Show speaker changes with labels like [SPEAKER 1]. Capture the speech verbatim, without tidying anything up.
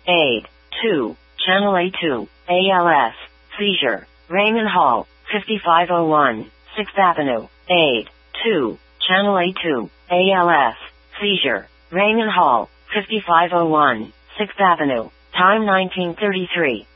[SPEAKER 1] Aid. two. Channel A two. A L S. Seizure. Raymond Hall, fifty-five oh one, sixth Avenue. Aid. two. Channel A two. A L S. Seizure. Raymond Hall, fifty-five oh one, sixth Avenue. Time nineteen thirty-three.